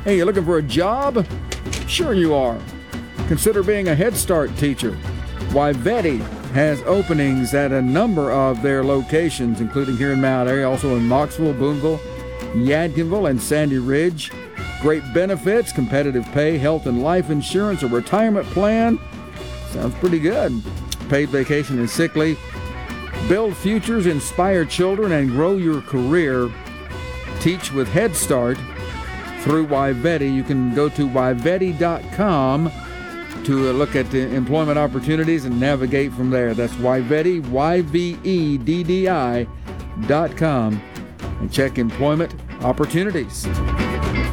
Hey, you looking for a job? Sure you are. Consider being a Head Start teacher. Wyvetti has openings at a number of their locations, including here in Mount Airy, also in Mocksville, Boonville, Yadkinville, and Sandy Ridge. Great benefits, competitive pay, health and life insurance, a retirement plan. Sounds pretty good. Paid vacation and sick leave. Build futures, inspire children, and grow your career. Teach with Head Start through Wyvetti. You can go to wyvetti.com to look at the employment opportunities and navigate from there. That's Wyvetti, YVEDDI.com, and check employment opportunities.